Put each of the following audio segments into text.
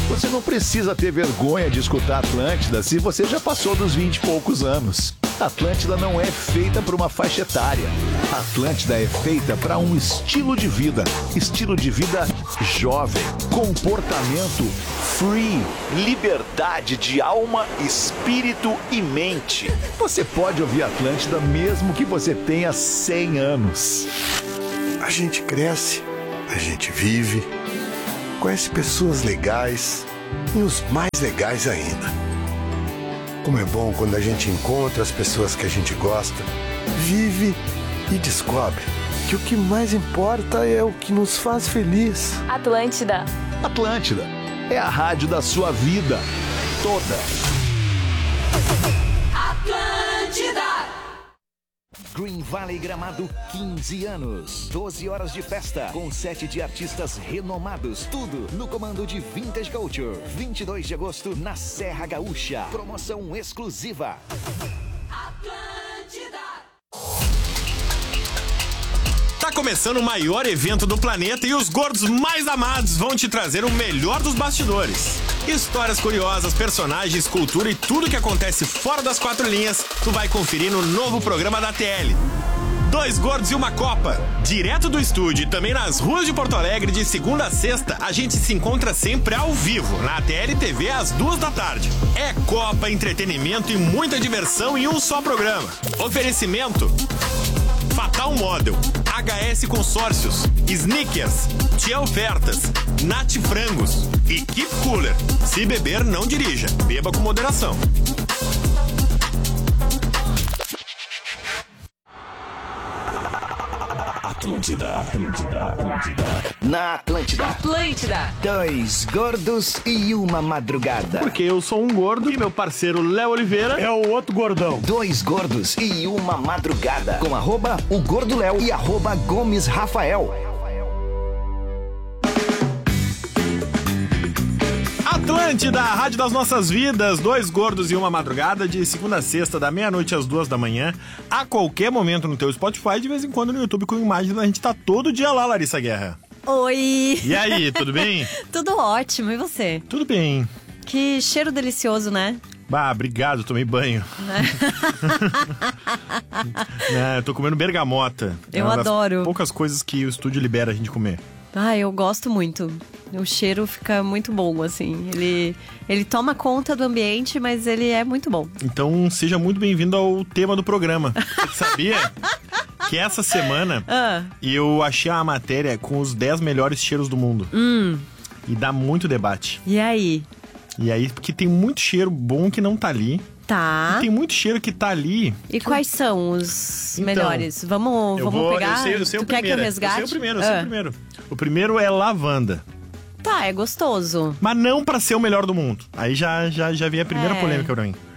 Você não precisa ter vergonha de escutar Atlântida se você já passou dos 20 e poucos anos. Atlântida não é feita para uma faixa etária. Atlântida é feita para um estilo de vida. Estilo de vida jovem. Comportamento free. Liberdade de alma, espírito e mente. Você pode ouvir Atlântida mesmo que você tenha 100 anos. A gente cresce, a gente vive, conhece pessoas legais e os mais legais ainda. Como é bom quando a gente encontra as pessoas que a gente gosta, vive e descobre que o que mais importa é o que nos faz feliz. Atlântida. Atlântida é a rádio da sua vida toda. Atlântida. Green Valley Gramado, 15 anos. 12 horas de festa, com 7 de artistas renomados. Tudo no comando de Vintage Culture. 22 de agosto, na Serra Gaúcha. Promoção exclusiva. Atlântida. Tá começando o maior evento do planeta e os gordos mais amados vão te trazer o melhor dos bastidores. Histórias curiosas, personagens, cultura e tudo que acontece fora das quatro linhas, tu vai conferir no novo programa da TL. 2 gordos e uma Copa. Direto do estúdio e também nas ruas de Porto Alegre, de segunda a sexta, a gente se encontra sempre ao vivo, na TL TV às 2 da tarde. É Copa, entretenimento e muita diversão em um só programa. Oferecimento: Fatal Model, HS Consórcios, Snickers, Tia Ofertas, Nat Frangos e Keep Cooler. Se beber, não dirija. Beba com moderação. Atlântida. Na Atlântida. Atlântida. 2 gordos e uma madrugada. Porque eu sou um gordo e meu parceiro Léo Oliveira É o outro gordão. 2 gordos e uma madrugada. Com @o Gordo Léo e @Gomes Rafael. Atlântida, a rádio das nossas vidas. 2 gordos e uma madrugada, de segunda a sexta, da meia-noite às 2 da manhã. A qualquer momento no teu Spotify, de vez em quando no YouTube com imagens. A gente tá todo dia lá, Larissa Guerra. Oi! E aí, tudo bem? Tudo ótimo, e você? Tudo bem. Que cheiro delicioso, né? Bah, obrigado, tomei banho. Eu tô comendo bergamota. Eu É uma das adoro. poucas coisas que o estúdio libera a gente comer. Ah, eu gosto muito. O cheiro fica muito bom, assim. Ele toma conta do ambiente, mas ele é muito bom. Então, seja muito bem-vindo ao tema do programa. Você sabia que essa semana eu achei a matéria com os 10 melhores cheiros do mundo. E dá muito debate. E aí? E aí, porque tem muito cheiro bom que não tá ali. Tá. E tem muito cheiro que tá ali. E quais são os Então, melhores? Vamos pegar? Eu sei tu o quer primeiro. que eu resgate? Eu sei o primeiro. O primeiro é lavanda. Tá, é gostoso. Mas não pra ser o melhor do mundo. Aí já vem a primeira polêmica pra mim.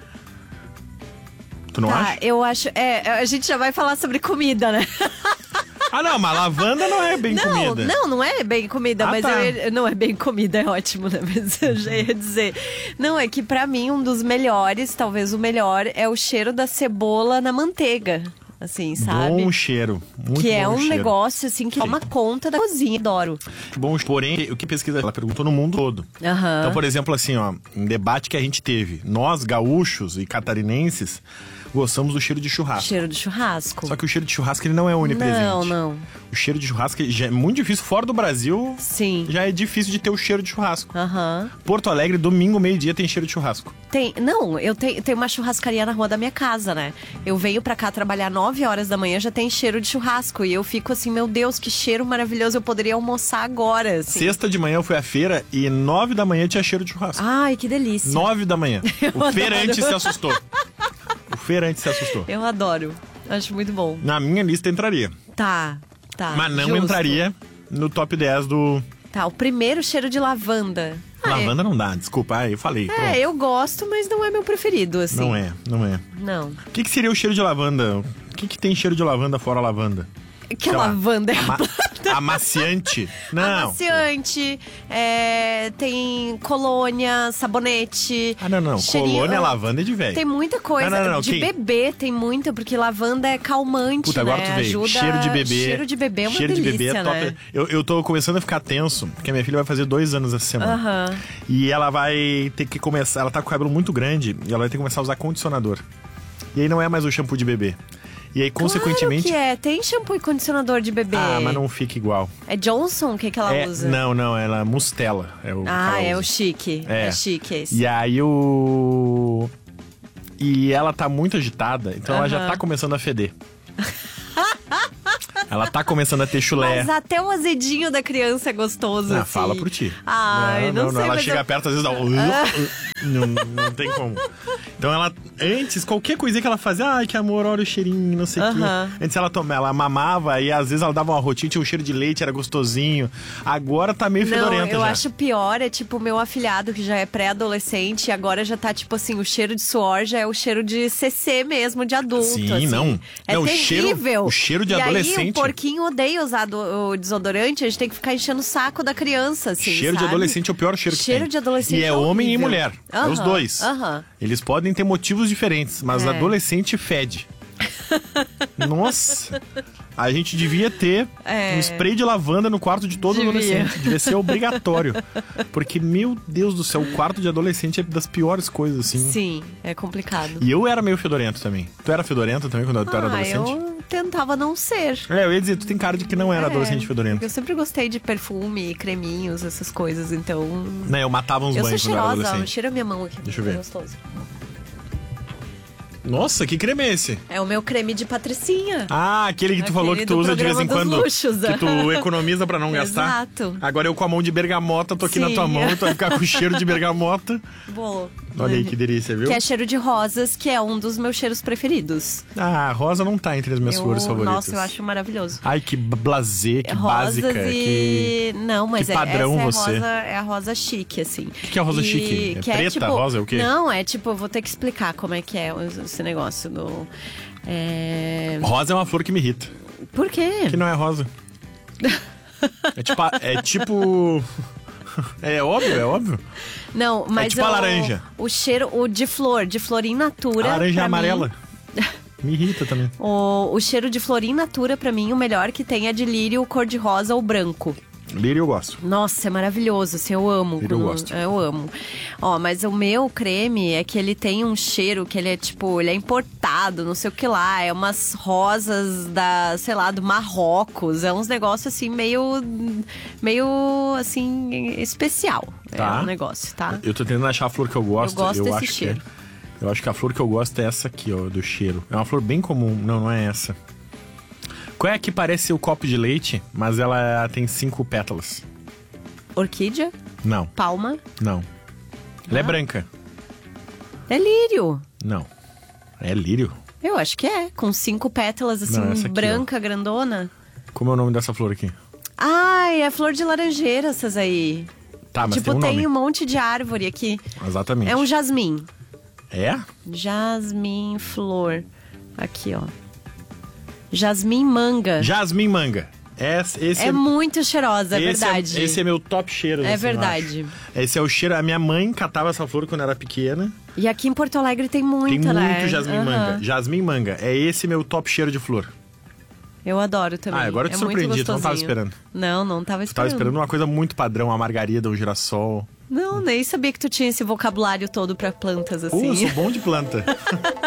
Tu não acha? Eu acho... a gente já vai falar sobre comida, né? Ah, não, mas lavanda não é bem comida. Não é bem comida, mas tá. não é bem comida, é ótimo, né? Mas eu já ia dizer. Não, é que pra mim um dos melhores, talvez o melhor, é o cheiro da cebola na manteiga. Assim, sabe? Bom cheiro. Muito que bom é um cheiro. negócio, assim, que toma conta da cozinha. Adoro. Bom, porém, o que pesquisa? Ela perguntou no mundo todo. Aham. Então, por exemplo, assim, ó, um debate que a gente teve. Nós, gaúchos e catarinenses, gostamos do cheiro de churrasco. Cheiro de churrasco. Só que o cheiro de churrasco, ele não é onipresente. Não. O cheiro de churrasco já é muito difícil. Fora do Brasil, Sim. já é difícil de ter o cheiro de churrasco. Aham. Porto Alegre, domingo, meio-dia, tem cheiro de churrasco. Eu tenho uma churrascaria na rua da minha casa, né? Eu venho pra cá trabalhar 9 horas da manhã, já tem cheiro de churrasco. E eu fico assim, meu Deus, que cheiro maravilhoso, eu poderia almoçar agora, assim. Sexta de manhã eu fui à feira e 9 da manhã tinha cheiro de churrasco. Ai, que delícia. 9 da manhã. O adoro. feirante se assustou. O feirante se assustou. Eu adoro. Acho muito bom. Na minha lista entraria. Tá. Mas não justo. entraria no top 10 do... Tá, o primeiro cheiro de lavanda. Lavanda não dá, desculpa, eu falei. Pronto. Eu gosto, mas não é meu preferido, assim. Não é. Não. O que seria o cheiro de lavanda? O que tem cheiro de lavanda fora a lavanda? Que a lavanda é a planta. Amaciante. Não. Amaciante, tem colônia, sabonete. Ah, não. cheirinho- Colônia, lavanda é de velho. Tem muita coisa. Não. De bebê tem muita, porque lavanda é calmante, Puta, né? agora tu veio. Ajuda... Cheiro de bebê. Cheiro de bebê é uma Cheiro delícia, de bebê é top. né? Eu tô começando a ficar tenso, porque a minha filha vai fazer 2 anos essa semana. Aham. E ela vai ter que começar... Ela tá com o cabelo muito grande e ela vai ter que começar a usar condicionador. E aí não é mais o shampoo de bebê. E aí, consequentemente... Claro que é. Tem shampoo e condicionador de bebê. Ah, mas não fica igual. É Johnson? O que ela usa? Não, ela é Mustela. É o que ela É usa. o chique. É chique esse. E aí E ela tá muito agitada, então ela já tá começando a feder. Ela tá começando a ter chulé. Mas até o azedinho da criança é gostoso, Ah, assim. fala por ti. Ai, não sei, ela mas chega eu- perto, às vezes dá não tem como. Então ela, antes, qualquer coisinha que ela fazia, ai, que amor, olha o cheirinho, não sei o quê. Antes ela mamava e às vezes ela dava uma rotinha, tinha um cheiro de leite, era gostosinho. Agora tá meio fedorenta eu já. acho pior, é tipo o meu afilhado, que já é pré-adolescente, e agora já tá tipo assim, o cheiro de suor já é o cheiro de CC mesmo, de adulto. Sim, assim. não. É Não, terrível. o cheiro de e adolescente. Aí, o porquinho odeia usar o desodorante, a gente tem que ficar enchendo o saco da criança, assim, Cheiro de sabe? adolescente é o pior cheiro que Cheiro tem. de adolescente E é é homem e horrível. mulher. É os dois. Eles podem ter motivos diferentes, mas adolescente fede. Nossa. A gente devia ter um spray de lavanda no quarto de todo adolescente. Devia ser obrigatório. Porque, meu Deus do céu, o quarto de adolescente é das piores coisas, assim. Sim, é complicado. E eu era meio fedorento também. Tu era fedorento também quando tu era adolescente? Eu tentava não ser. Eu ia dizer, tu tem cara de que não era adolescente fedorento. Eu sempre gostei de perfume, creminhos, essas coisas, então... Né, eu matava uns Eu sou banhos quando eu era cheirosa, adolescente. cheira a minha mão aqui. Deixa eu ver. É gostoso. Nossa, que creme é esse? É o meu creme de patricinha. Ah, aquele que tu falou que tu do usa de vez em programa quando. dos luxos. Que tu economiza pra não gastar. Exato. Agora eu com a mão de bergamota, tô aqui na Sim. tua mão, tu vai ficar com cheiro de bergamota. Boa. Olha aí que delícia, viu? Que é cheiro de rosas, que é um dos meus cheiros preferidos. Ah, rosa não tá entre as minhas flores favoritas. Nossa, eu acho maravilhoso. Ai, que blasé, que Rosas básica, que... Não, mas que padrão essa você. É a rosa chique, assim. O que é a rosa chique? É preta, tipo, rosa, é o quê? Não, é tipo, eu vou ter que explicar como é que é esse negócio do... Rosa é uma flor que me irrita. Por quê? Que não é rosa. É tipo... É óbvio. Não, mas tipo a laranja. O cheiro, o de flor in natura. A laranja pra amarela. mim, Me irrita também. o cheiro de flor in natura, pra mim, o melhor que tem é de lírio cor-de-rosa ou branco. Lírio eu gosto. Nossa, é maravilhoso, assim, eu amo. Lírio eu gosto. Eu amo. Ó, mas o meu creme é que ele tem um cheiro que ele é tipo, ele é importado, não sei o que lá, é umas rosas sei lá, do Marrocos, é uns negócios assim, meio, assim, especial. Tá. É um negócio, tá? Eu tô tentando achar a flor que eu gosto. Eu gosto desse acho cheiro. Eu acho que a flor que eu gosto é essa aqui, ó, do cheiro. É uma flor bem comum. Não é essa. Qual é a que parece o copo de leite, mas ela tem 5 pétalas? Orquídea, Não. palma, Ela é branca. é lírio. Não. É lírio? Eu acho que é, com 5 pétalas, assim, Não, essa aqui, branca, grandona. Como é o nome dessa flor aqui? Ai, é flor de laranjeira essas aí. Tá, mas Tipo, tem um nome. um monte de árvore aqui. Exatamente. É um jasmim. É? Jasmim flor. Aqui, ó. Jasmim manga. Jasmim manga. Esse É muito cheirosa, é esse verdade. esse é meu top cheiro. É assim, eu verdade. acho. Esse é o cheiro... A minha mãe catava essa flor quando era pequena. E aqui em Porto Alegre tem muita, Tem né? muito jasmim Aham. manga. Jasmim manga. É esse meu top cheiro de flor. Eu adoro também. Ah, agora eu te é muito surpreendi. Tu não tava gostosinho. esperando. Não tava Tu esperando. tava esperando uma coisa muito padrão. A margarida, o girassol. Não, nem sabia que tu tinha esse vocabulário todo pra plantas, assim. Eu sou bom de planta.